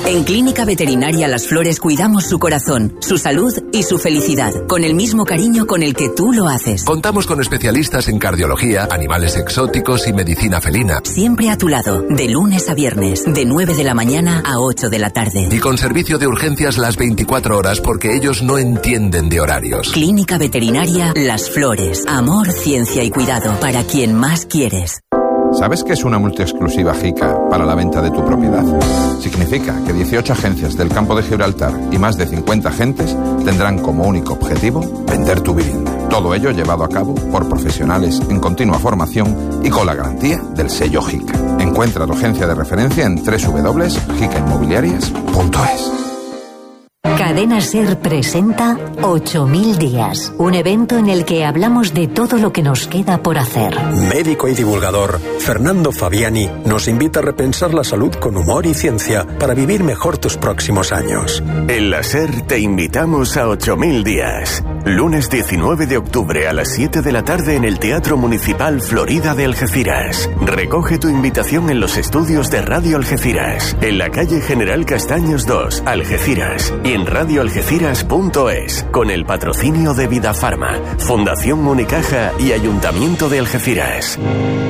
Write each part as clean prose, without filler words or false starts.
En Clínica Veterinaria Las Flores cuidamos su corazón, su salud y su felicidad, con el mismo cariño con el que tú lo haces. Contamos con especialistas en cardiología, animales exóticos y medicina felina. Siempre a tu lado, de lunes a viernes, de 9 de la mañana a 8 de la tarde. Y con servicio de urgencias las 24 horas porque ellos no entienden de horarios. Clínica Veterinaria Las Flores. Amor, ciencia y cuidado para quien más quieres. ¿Sabes qué es una multiexclusiva JICA para la venta de tu propiedad? Significa que 18 agencias del campo de Gibraltar y más de 50 agentes tendrán como único objetivo vender tu vivienda. Todo ello llevado a cabo por profesionales en continua formación y con la garantía del sello JICA. Encuentra tu agencia de referencia en www.jicainmobiliarias.es. Cadena SER presenta 8000 días, un evento en el que hablamos de todo lo que nos queda por hacer. Médico y divulgador Fernando Fabiani nos invita a repensar la salud con humor y ciencia para vivir mejor tus próximos años. En la SER te invitamos a 8000 días. Lunes 19 de octubre a las 7 de la tarde en el Teatro Municipal Florida de Algeciras. Recoge tu invitación en los estudios de Radio Algeciras, en la calle General Castaños 2, Algeciras, y en radioalgeciras.es, con el patrocinio de Vidafarma, Fundación Unicaja y Ayuntamiento de Algeciras.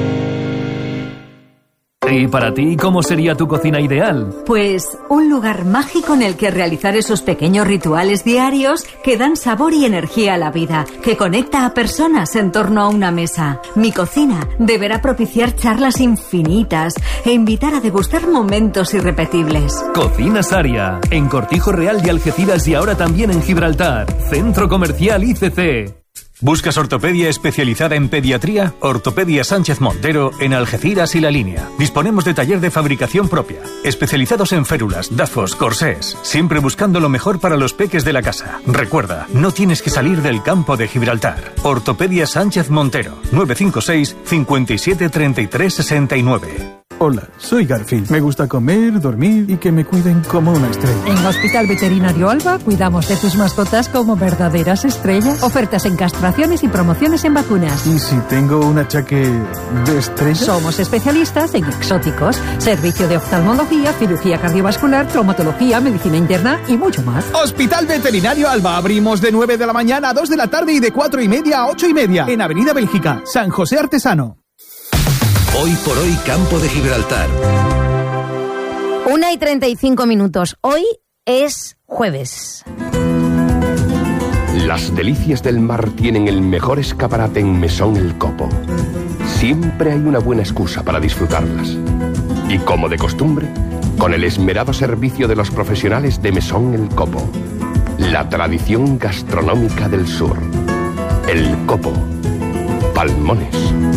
¿Y para ti cómo sería tu cocina ideal? Pues un lugar mágico en el que realizar esos pequeños rituales diarios que dan sabor y energía a la vida, que conecta a personas en torno a una mesa. Mi cocina deberá propiciar charlas infinitas e invitar a degustar momentos irrepetibles. Cocina Saria, en Cortijo Real de Algeciras y ahora también en Gibraltar. Centro Comercial ICC. ¿Buscas ortopedia especializada en pediatría? Ortopedia Sánchez Montero en Algeciras y La Línea. Disponemos de taller de fabricación propia, especializados en férulas, dafos, corsés, siempre buscando lo mejor para los peques de la casa. Recuerda, no tienes que salir del campo de Gibraltar. Ortopedia Sánchez Montero, 956 57 33 69. Hola, soy Garfield. Me gusta comer, dormir y que me cuiden como una estrella. En Hospital Veterinario Alba cuidamos de tus mascotas como verdaderas estrellas. Ofertas en castraciones y promociones en vacunas. ¿Y si tengo un achaque de estrella? Somos especialistas en exóticos, servicio de oftalmología, cirugía cardiovascular, traumatología, medicina interna y mucho más. Hospital Veterinario Alba. Abrimos de 9 de la mañana a 2 de la tarde y de 4:30 a 8:30 en Avenida Bélgica, San José Artesano. Hoy por hoy, Campo de Gibraltar. 1:35. Hoy es jueves. Las delicias del mar tienen el mejor escaparate en Mesón El Copo. Siempre hay una buena excusa para disfrutarlas. Y como de costumbre, con el esmerado servicio de los profesionales de Mesón El Copo. La tradición gastronómica del sur. El Copo. Palmones.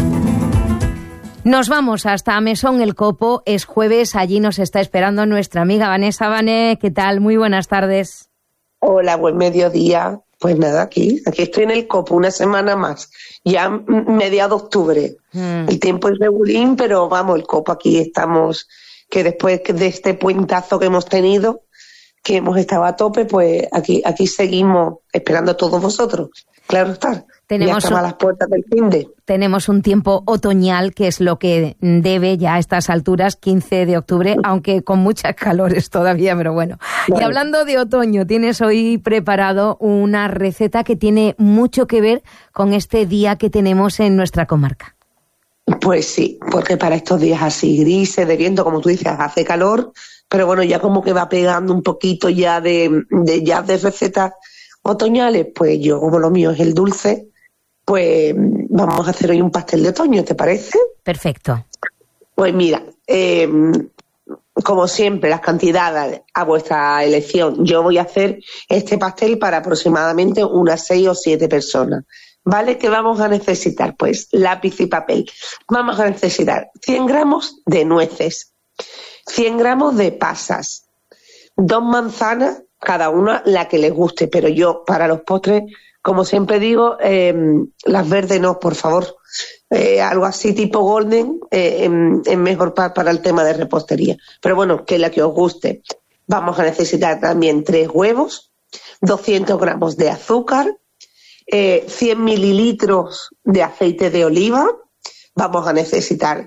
Nos vamos hasta Mesón El Copo, es jueves, allí nos está esperando nuestra amiga Vanessa. Vane, ¿qué tal? Muy buenas tardes. Hola, buen mediodía. Pues nada, aquí estoy en El Copo una semana más, ya mediado octubre. El tiempo es regulín, pero vamos, El Copo aquí estamos, que después de este puentazo que hemos tenido, que hemos estado a tope, pues aquí seguimos esperando a todos vosotros. Claro está. Ya estamos a las puertas del finde. Tenemos un tiempo otoñal, que es lo que debe ya a estas alturas, 15 de octubre, aunque con muchas calores todavía, pero bueno. Y hablando de otoño, tienes hoy preparado una receta que tiene mucho que ver con este día que tenemos en nuestra comarca. Pues sí, porque para estos días así grises, de viento, como tú dices, hace calor, pero bueno, ya como que va pegando un poquito ya de recetas otoñales, pues yo, como lo mío es el dulce, pues vamos a hacer hoy un pastel de otoño, ¿te parece? Perfecto. Pues mira, como siempre, las cantidades a vuestra elección. Yo voy a hacer este pastel para aproximadamente unas 6 o 7 personas. ¿Vale? ¿Qué vamos a necesitar? Pues lápiz y papel. Vamos a necesitar 100 gramos de nueces, 100 gramos de pasas, 2 manzanas, cada una la que les guste, pero yo para los postres, como siempre digo, las verdes no, por favor. Algo así tipo golden es mejor para el tema de repostería. Pero bueno, que la que os guste. Vamos a necesitar también 3 huevos, 200 gramos de azúcar, 100 mililitros de aceite de oliva. Vamos a necesitar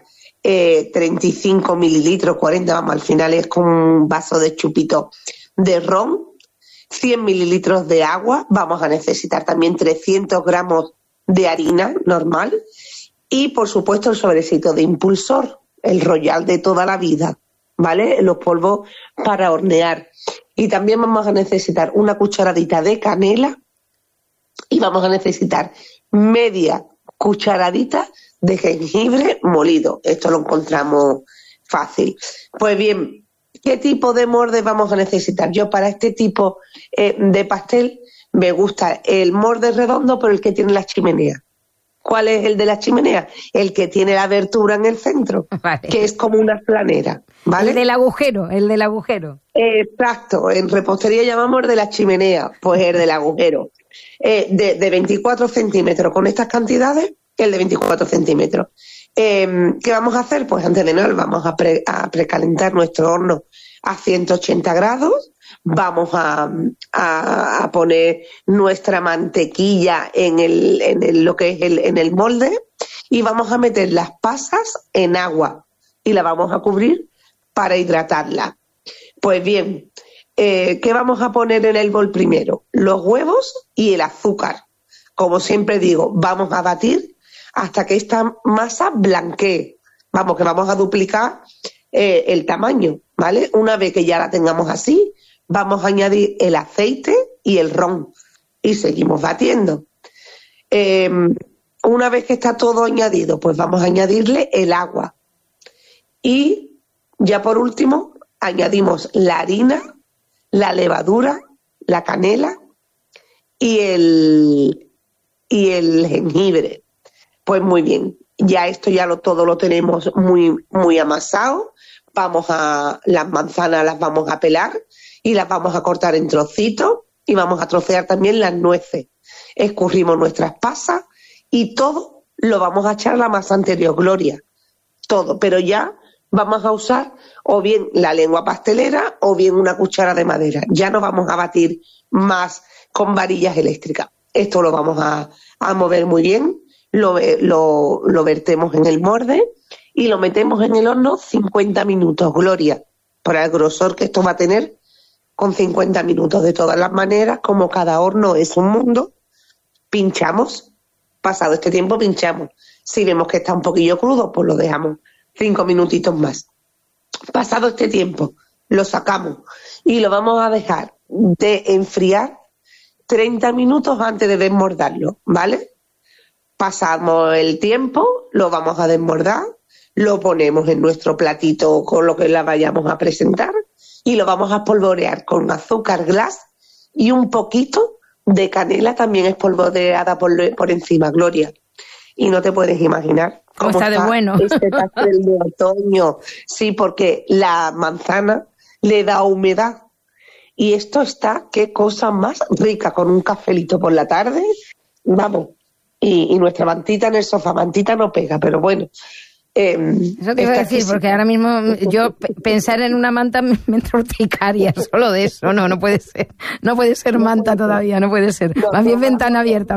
35 mililitros, 40, vamos, al final es como un vaso de chupito de ron, 100 mililitros de agua, vamos a necesitar también 300 gramos de harina normal y, por supuesto, el sobrecito de impulsor, el Royal de toda la vida, ¿vale? Los polvos para hornear. Y también vamos a necesitar una cucharadita de canela y vamos a necesitar media cucharadita de jengibre molido. Esto lo encontramos fácil. Pues bien, ¿qué tipo de molde vamos a necesitar? Yo para este tipo de pastel me gusta el molde redondo, pero el que tiene la chimenea. ¿Cuál es el de la chimenea? El que tiene la abertura en el centro, vale, que es como una flanera, ¿vale? El del agujero. Exacto, en repostería llamamos el de la chimenea, pues el del agujero. De 24 centímetros, con estas cantidades, el de 24 centímetros. ¿Qué vamos a hacer? Pues antes de nada vamos a precalentar nuestro horno a 180 grados, vamos a poner nuestra mantequilla en lo que es en el molde y vamos a meter las pasas en agua y la vamos a cubrir para hidratarla. Pues bien, ¿qué vamos a poner en el bol primero? Los huevos y el azúcar. Como siempre digo, vamos a batir hasta que esta masa blanquee. Vamos, que vamos a duplicar el tamaño, ¿vale? Una vez que ya la tengamos así, vamos a añadir el aceite y el ron y seguimos batiendo. Una vez que está todo añadido, pues vamos a añadirle el agua. Y ya por último, añadimos la harina, la levadura, la canela y el jengibre. Pues muy bien, ya esto todo lo tenemos muy, muy amasado. Las manzanas las vamos a pelar y las vamos a cortar en trocitos y vamos a trocear también las nueces. Escurrimos nuestras pasas y todo lo vamos a echar a la masa anterior, Gloria. Todo, pero ya vamos a usar o bien la lengua pastelera o bien una cuchara de madera. Ya no vamos a batir más con varillas eléctricas. Esto lo vamos a mover muy bien, lo vertemos en el molde y lo metemos en el horno 50 minutos, Gloria, por el grosor que esto va a tener con 50 minutos. De todas las maneras, como cada horno es un mundo, pinchamos, pasado este tiempo pinchamos. Si vemos que está un poquillo crudo, pues lo dejamos 5 minutitos más. Pasado este tiempo, lo sacamos y lo vamos a dejar de enfriar 30 minutos antes de desmordarlo, ¿vale? Pasamos el tiempo, lo vamos a desmordar, lo ponemos en nuestro platito con lo que la vayamos a presentar y lo vamos a espolvorear con azúcar glass y un poquito de canela también espolvoreada por encima, Gloria. Y no te puedes imaginar cómo está de bueno este pastel de otoño. Sí, porque la manzana le da humedad. Y esto está, qué cosa más rica, con un cafelito por la tarde. Vamos, y nuestra mantita en el sofá, mantita no pega, pero bueno. Eso te iba a decir, porque ahora mismo yo pensar en una manta me entra urticaria, solo de eso. No puede ser. No puede ser manta todavía, no puede ser. Más bien ventana abierta.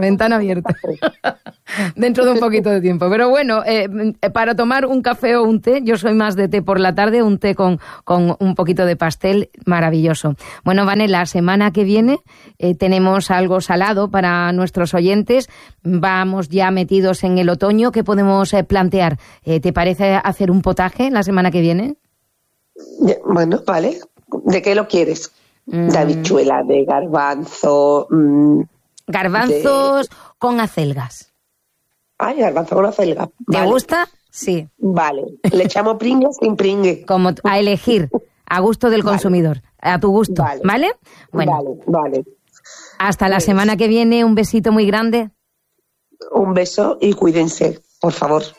Dentro de un poquito de tiempo. Pero bueno, para tomar un café o un té, yo soy más de té por la tarde, un té con un poquito de pastel, maravilloso. Bueno, Vane, la semana que viene tenemos algo salado para nuestros oyentes. Vamos ya metidos en el otoño. ¿Qué podemos plantear? ¿Te parece hacer un potaje la semana que viene? Bueno, vale. ¿De qué lo quieres? De habichuela, de garbanzo. Garbanzos con acelgas. Ay, garbanzo con acelgas. ¿Te gusta? Sí. Vale. ¿Le echamos pringue sin pringue? Como a elegir, a gusto del consumidor, a tu gusto. ¿Vale? Bueno. Vale. Hasta la semana que viene, un besito muy grande. Un beso y cuídense, por favor.